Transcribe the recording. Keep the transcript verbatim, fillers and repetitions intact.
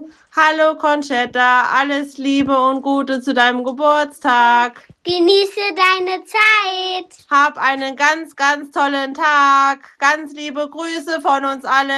Hallo Conchetta, alles Liebe und Gute zu deinem Geburtstag. Genieße deine Zeit. Hab einen ganz, ganz tollen Tag. Ganz liebe Grüße von uns allen.